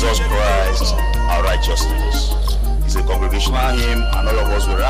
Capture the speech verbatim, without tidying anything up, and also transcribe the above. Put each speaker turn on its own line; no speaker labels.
Jesus Christ, our righteousness. It's a congregational hymn, and all of us will rise.